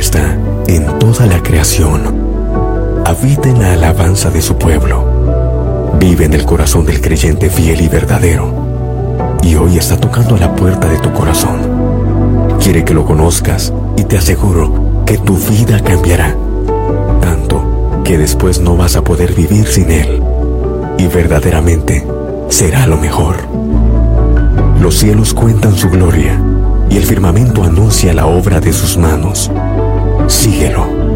está en toda la creación. Habita en la alabanza de su pueblo. Vive en el corazón del creyente fiel y verdadero. Y hoy está tocando a la puerta de tu corazón. Quiere que lo conozcas y te aseguro que tu vida cambiará. Tanto que después no vas a poder vivir sin Él. Y verdaderamente será lo mejor. Los cielos cuentan su gloria y el firmamento anuncia la obra de sus manos. Síguelo